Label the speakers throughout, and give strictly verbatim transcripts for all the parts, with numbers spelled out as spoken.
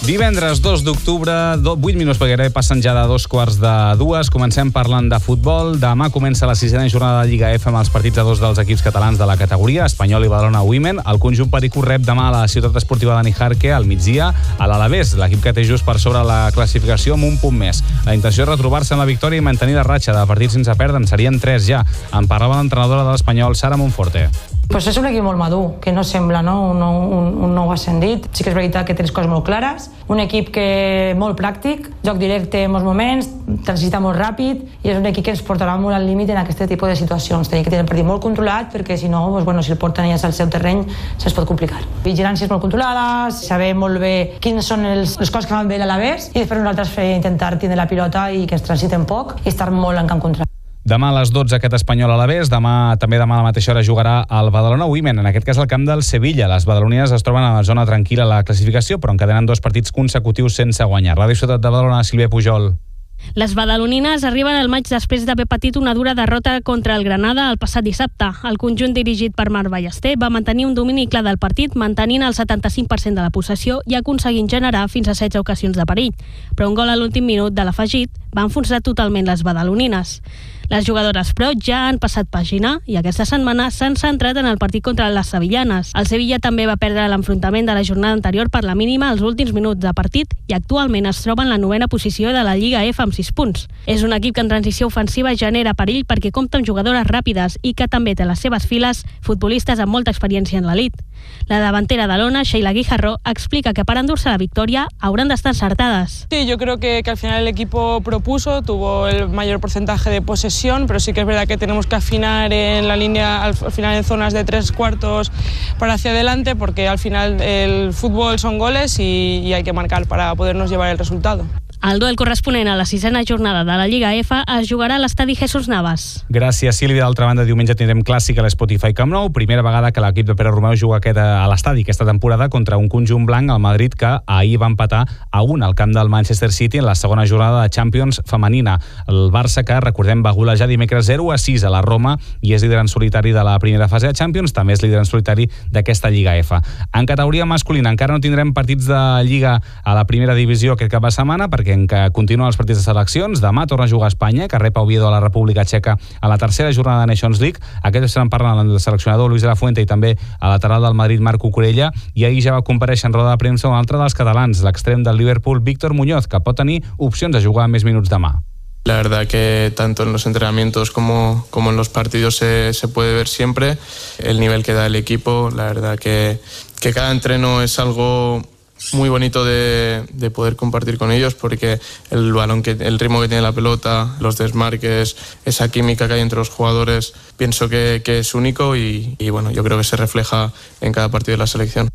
Speaker 1: Divendres dos d'octubre, vuit minuts perquè gairebé passen ja de dos quarts de dues. Comencem parlant de futbol. Demà comença la sisena jornada de Lliga F amb els partits de dos dels equips catalans de la categoria, Espanyol i Badalona Women. El conjunt pericú rep demà a la ciutat esportiva de Nijarque al migdia a l'Alavés, l'equip que té just per sobre la classificació amb un punt més. La intenció és retrobar-se en la victòria i mantenir la ratxa de partits sense perdre. En serien tres ja. En parlava l'entrenadora de l'Espanyol, Sara Monforte.
Speaker 2: Pues és un equip molt madur, que no sembla no? un, un, un nou ascendit. Sí que és veritat que té les coses molt clares. Un equip que molt pràctic, joc directe en molts moments, transita molt ràpid i és un equip que ens portarà molt al límit en aquest tipus de situacions. Tenim que tenir el partit molt controlat perquè si no, pues, bueno, si el porten ells al seu terreny, se'ns pot complicar. Vigilàncies molt controlades, saber molt bé quines són els, les coses que van bé a l'Alavés i després nosaltres fer, intentar tindre la pilota i que ens transiten poc i estar molt en camp contrari.
Speaker 1: Demà a les dotze aquest Espanyol a l'Alavés, demà també demà a la mateixa hora jugarà el Badalona Women, en aquest cas al camp del Sevilla. Les badalonines es troben a la zona tranquil·la a la classificació, però encadenen dos partits consecutius sense guanyar. Ràdio Ciutat de Badalona, Sílvia Pujol.
Speaker 3: Les badalonines arriben al maig després d'haver patit una dura derrota contra el Granada el passat dissabte. El conjunt dirigit per Marc Ballester va mantenir un domini clar del partit, mantenint el setanta-cinc per cent de la possessió i aconseguint generar fins a setze ocasions de perill. Però un gol a l'últim minut de l'afegit va enfonsar totalment les badalonines. Les jugadores, però, ja han passat pàgina i aquesta setmana s'han centrat en el partit contra les sevillanes. El Sevilla també va perdre l'enfrontament de la jornada anterior per la mínima als últims minuts de partit i actualment es troba en la novena posició de la Lliga F amb sis punts. És un equip que en transició ofensiva genera perill perquè compta amb jugadores ràpides i que també té a les seves files futbolistes amb molta experiència en l'elit. La davantera de l'Ona, Sheila Guijarro, explica que para endur-se la victoria hauran d'estar encertades.
Speaker 4: Sí, yo creo que, que al final el equipo propuso, tuvo el mayor porcentaje de posesión, pero sí que es verdad que tenemos que afinar en la línea, al final en zonas de tres cuartos para hacia adelante, porque al final el fútbol son goles y, y hay que marcar para podernos llevar el resultado.
Speaker 3: El duel corresponent a la sisena jornada de la Lliga F es jugarà a l'estadi Jesús Navas.
Speaker 1: Gràcies, Sílvia. D'altra banda, diumenge tindrem clàssic a l'Spotify Camp Nou. Primera vegada que l'equip de Pere Romeu juga aquest a l'estadi aquesta temporada contra un conjunt blanc, el Madrid, que ahir va empatar a un al camp del Manchester City en la segona jornada de Champions femenina. El Barça, que recordem va golejar dimecres zero a sis a la Roma i és líder en solitari de la primera fase de Champions, també és líder en solitari d'aquesta Lliga F. En categoria masculina encara no tindrem partits de Lliga a la primera divisió aquest cap de setmana perquè en què continuen els partits de seleccions. Demà torna a jugar a Espanya, que rep a Oviedo a la República Txeca a la tercera jornada de Nations League. Aquest estarem parlant amb el seleccionador Luis de la Fuente i també a lateral del Madrid, Marc Cucurella, i ahir ja va comparèixer en roda de premsa un altre dels catalans, l'extrem del Liverpool, Víctor Muñoz, que pot tenir opcions de jugar més minuts demà.
Speaker 5: La verdad que tanto en los entrenamientos como, como en los partidos se, se puede ver siempre el nivel que da el equipo. La verdad que, que cada entreno es algo muy bonito de, de poder compartir con ellos, porque el balón, que, el ritmo que tiene la pelota, los desmarques, esa química que hay entre los jugadores, pienso que, que es único y, y bueno, yo creo que se refleja en cada partido de la selección.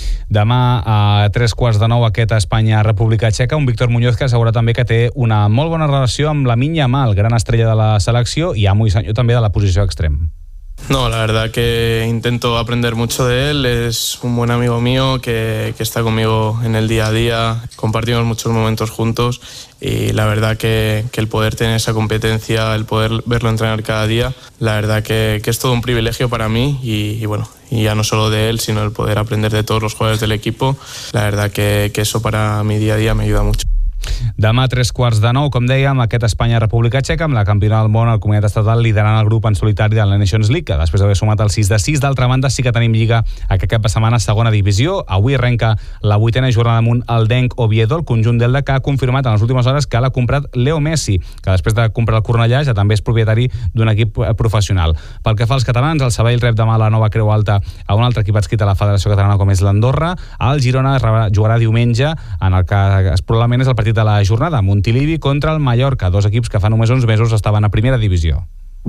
Speaker 1: Demà a tres quarts de nou aquest Espanya-República Txeca, un Víctor Muñoz que assegura també que té una molt bona relació amb Lamine Yamal, gran estrella de la selecció i amo i senyor també de la posició extrem.
Speaker 5: No, la verdad que intento aprender mucho de él, es un buen amigo mío que, que está conmigo en el día a día, compartimos muchos momentos juntos y la verdad que, que el poder tener esa competencia, el poder verlo entrenar cada día, la verdad que, que es todo un privilegio para mí y, y bueno, y ya no solo de él, sino el poder aprender de todos los jugadores del equipo, la verdad que, que eso para mi día a día me ayuda mucho.
Speaker 1: Demà a tres quarts de nou, com dèiem, aquest Espanya-República Txeca amb la campiona del món, el comunitat estatal, liderant el grup en solitari de la Nations League, que després d'haver sumat el sis de sis. D'altra banda, sí que tenim Lliga aquest cap de setmana, segona divisió. Avui arrenca la vuitena jornada amunt el Denc Oviedo, el conjunt d'Elda, que ha confirmat en les últimes hores que l'ha comprat Leo Messi, que després de comprar el Cornellà ja també és propietari d'un equip professional. Pel que fa als catalans, el Sabadell rep demà la nova Creu Alta a un altre equip adscrit a la Federació Catalana com és l'Andorra. El Girona jugarà diumenge, en el que probablement és el partit de la jornada, Montilivi contra el Mallorca, dos equips que fa només uns mesos estaven a primera divisió.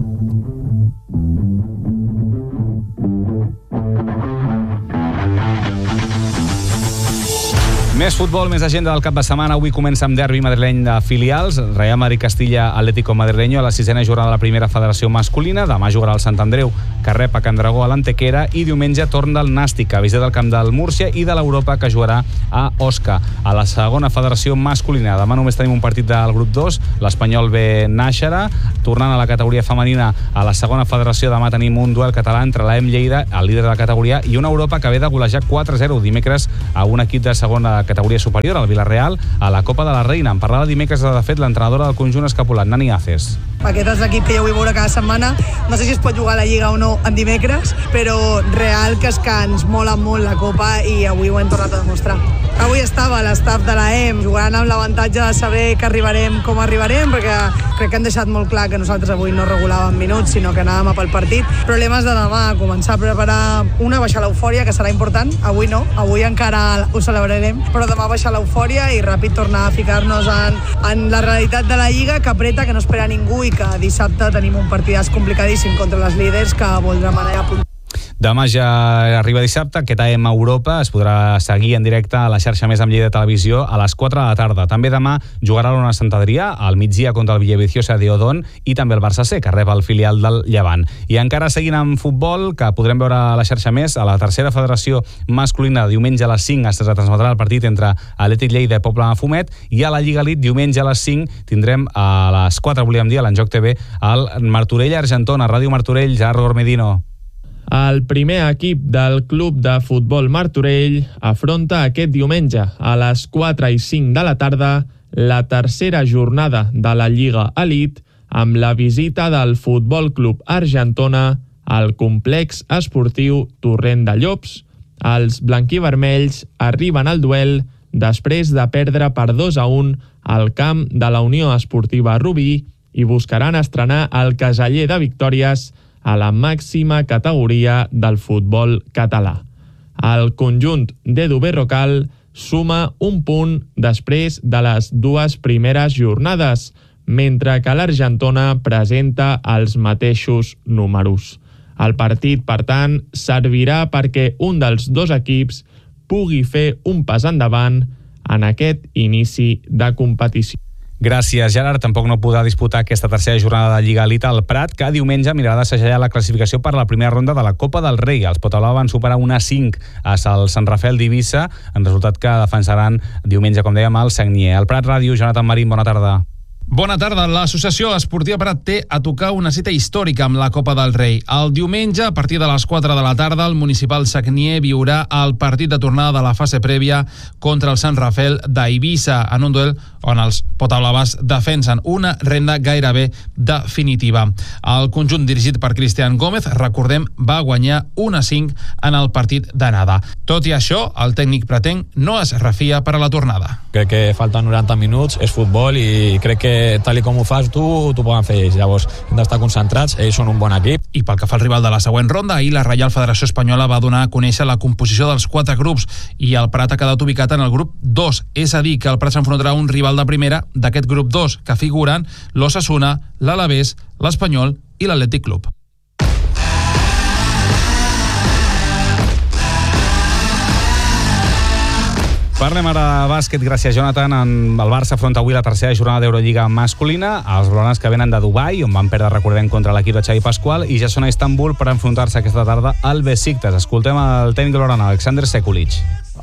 Speaker 1: Més futbol, més agenda del cap de setmana. Avui comença amb derbi madrileny de filials. Real Madrid-Castilla, Atlético Madrileño a la sisena jornada de la primera federació masculina. Demà jugarà el Sant Andreu, que rep a Can Dragó a l'Antequera, i diumenge torn del Nàstic, a visita del camp del Múrcia, i de l'Europa, que jugarà a Osca. A la segona federació masculina, demà només tenim un partit del grup dos, l'Espanyol B Nàixera. Tornant a la categoria femenina, a la segona federació, demà tenim un duel català entre l'E M Lleida, el líder de la categoria, i una Europa que ve de golejar quatre a zero dimecres a un equip de segona categoria superior, al Villarreal, a la Copa de la Reina. En parlava dimecres, de fet, l'entrenadora del conjunt escapulat, Nani Aces.
Speaker 6: Aquest és l'equip que jo vull veure cada setmana. No sé si es pot jugar a la Lliga o no en dimecres, però real que és que ens mola molt la Copa i avui ho hem tornat a demostrar. Avui estava l'estaf de l'A E M jugant amb l'avantatge de saber que arribarem com arribarem, perquè crec que han deixat molt clar que nosaltres avui no regulàvem minuts, sinó que anàvem a pel partit. Problemes de demà, començar a preparar una, baixar l'eufòria, que serà important. Avui no, avui encara ho celebrarem, però demà baixar l'eufòria i ràpid tornar a ficar-nos en, en la realitat de la Lliga, que apreta, que no espera ningú i que dissabte tenim un partidàs complicadíssim contra les líders que voldrem anar a punt.
Speaker 1: Demà ja arriba dissabte, aquest A E M Europa es podrà seguir en directe a la xarxa Més amb Lleida Televisió a les quatre de la tarda. També demà jugarà l'Ona Sant Adrià al migdia contra el Villaviciosa de Odón i també el Barça C, que rep el filial del Llevant. I encara seguint amb futbol, que podrem veure a la xarxa Més, a la tercera federació masculina, diumenge a les cinc es transmetrà el partit entre Atlètic Lleida i Pobla Mafumet, i a la Lliga Elite, diumenge a les cinc, tindrem a les quatre, volíem dir, a l'Enjoc T V, el Martorell Argentona, Ràdio Martorell, Gerardo Gormedino.
Speaker 7: El primer equip del Club de Futbol Martorell afronta aquest diumenge a les quatre i cinc de la tarda la tercera jornada de la Lliga Elite amb la visita del Futbol Club Argentona al complex esportiu Torrent de Llops. Els blanquivermells arriben al duel després de perdre per dos a un al camp de la Unió Esportiva Rubí i buscaran estrenar el caseller de victòries a la màxima categoria del futbol català. El conjunt d'Edu Berrocal suma un punt després de les dues primeres jornades, mentre que l'Argentona presenta els mateixos números. El partit, per tant, servirà perquè un dels dos equips pugui fer un pas endavant en aquest inici de competició.
Speaker 1: Gràcies, Gerard. Tampoc no podrà disputar aquesta tercera jornada de Lliga Elite al Prat, que diumenge mirarà de segellar la classificació per la primera ronda de la Copa del Rei. Els Potablau van superar un a cinc al Sant Rafael d'Eivissa, en resultat que defensaran diumenge, com dèiem, el Sagnier. Al Prat Ràdio, Jonathan Marín, bona tarda.
Speaker 8: Bona tarda. L'Associació Esportiva Prat té a tocar una cita històrica amb la Copa del Rei. El diumenge, a partir de les quatre de la tarda, el municipal Sagnier viurà el partit de tornada de la fase prèvia contra el Sant Rafael d'Eivissa, en un duel on els potablaves defensen una renda gairebé definitiva. El conjunt dirigit per Cristian Gómez, recordem, va guanyar un a cinc en el partit d'anada. Tot i això, el tècnic pratenc no es refia per a la tornada.
Speaker 9: Crec que falten noranta minuts, és futbol i crec que tal i com ho fas tu, t'ho poden fer ells. Llavors, hem d'estar concentrats, ells són un bon equip.
Speaker 8: I pel que fa al rival de la següent ronda, ahir la Reial Federació Espanyola va donar a conèixer la composició dels quatre grups i el Prat ha quedat ubicat en el grup dos, és a dir, que el Prat s'enfrontarà a un rival de primera d'aquest grup dos, que figuren l'Osasuna, l'Alavés, l'Espanyol i l'Atlètic Club.
Speaker 1: Parlem ara de bàsquet, gràcies Jonathan. El Barça afronta avui la tercera jornada d'Eurolliga masculina. Els blaugranes que venen de Dubai, on van perdre, recordem, contra l'equip de Xavi Pasqual, i ja són a Istanbul per enfrontar-se aquesta tarda al Besiktas. Escoltem el tècnic blaugrana, Alexander Sekulic.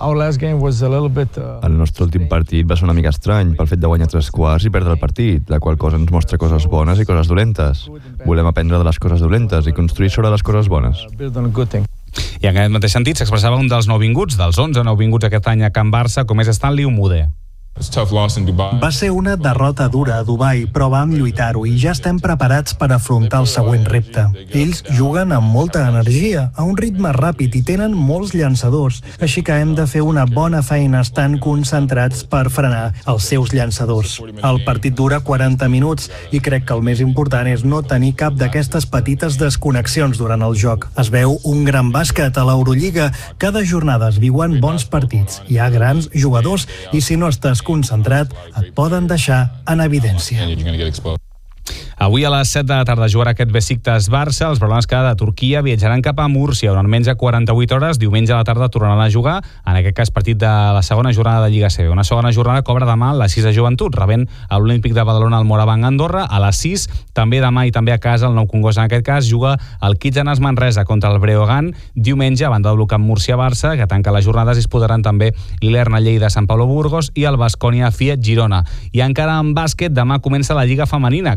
Speaker 10: El nostre últim partit va ser una mica estrany pel fet de guanyar tres quarts i perdre el partit, la qual cosa ens mostra coses bones i coses dolentes. Volem aprendre de les coses dolentes i construir sobre les coses bones.
Speaker 1: I en aquest mateix sentit s'expressava un dels nouvinguts, dels onze nouvinguts aquest any a Can Barça, com és Stanley Umude.
Speaker 11: Va ser una derrota dura a Dubai, però vam lluitar-ho i ja estem preparats per afrontar el següent repte. Ells juguen amb molta energia, a un ritme ràpid i tenen molts llançadors, així que hem de fer una bona feina estant concentrats per frenar els seus llançadors. El partit dura quaranta minuts i crec que el més important és no tenir cap d'aquestes petites desconnexions durant el joc. Es veu un gran bàsquet a l'Eurolliga, cada jornada es viuen bons partits, hi ha grans jugadors i si no estàs concentrat, et poden deixar en evidència.
Speaker 1: Avui a les set de la tarda jugarà aquest Besiktas-Barça. Els blaugranes que de Turquia viatjaran cap a Múrcia, on almenys a quaranta-vuit hores, diumenge a la tarda tornaran a jugar, en aquest cas partit de la segona jornada de Lliga C B. Una segona jornada cobra demà a les sis de Joventut, rebent a l'Olímpic de Badalona al Morabanc Andorra. A les sis, també demà i també a casa, el Nou Congost en aquest cas, juga el Kitsanas Manresa contra el Breogán. Diumenge, a banda del local Múrcia-Barça, que tanca les jornades, disputaran també l'Ilerna Lleida, Sant Pablo Burgos i el Baskonia Fiat Girona. I encara en bàsquet, demà comença la Lliga Femenina, que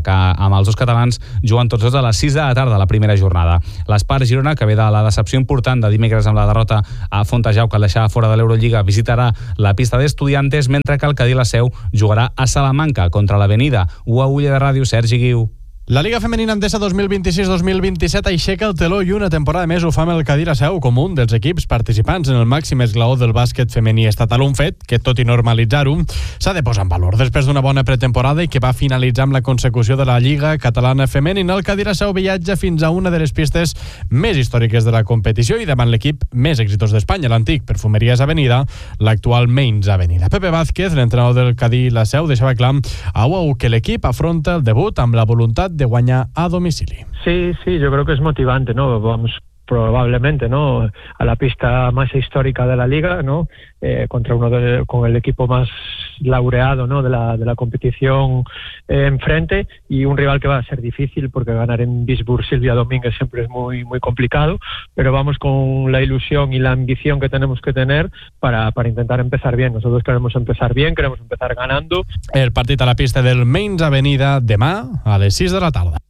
Speaker 1: amb els dos catalans jugant tots dos a les sis de la tarda a la primera jornada. L'Espar Girona, que ve de la decepció important de dimecres amb la derrota a Fontejau, que el deixava fora de l'Eurolliga, visitarà la pista d'Estudiantes, mentre que el Cadí la Seu jugarà a Salamanca contra l'Avenida. U a Ulla de Ràdio, Sergi Guiu.
Speaker 12: La Liga Femenina Endesa dos mil vint-i-sis dos mil vint-i-set aixeca el teló i una temporada més ho fa amb el Cadí la Seu com un dels equips participants en el màxim esglaó del bàsquet femení estatal, un fet que, tot i normalitzar-ho, s'ha de posar en valor. Després d'una bona pretemporada i que va finalitzar amb la consecució de la Lliga Catalana Femenina, el Cadí la Seu viatja fins a una de les pistes més històriques de la competició i davant l'equip més exitós d'Espanya, l'antic Perfumeries Avenida, l'actual Mains Avenida. Pepe Vázquez, l'entrenador del Cadí la Seu, deixava clar a U a U que l'equip afronta el debut amb la voluntat de guanyar a domicili.
Speaker 13: Sí, sí, yo creo que es motivante, ¿no? Vamos probablemente, ¿no?, a la pista más histórica de la liga, ¿no?, eh, contra uno de, con el equipo más laureado, ¿no?, de la, de la competición eh, enfrente, y un rival que va a ser difícil porque ganar en Bisburg Silvia Domínguez siempre es muy muy complicado, pero vamos con la ilusión y la ambición que tenemos que tener para, para intentar empezar bien. Nosotros queremos empezar bien, queremos empezar ganando.
Speaker 12: El partit a la pista del Mains Avenida demà a les sis de la tarda.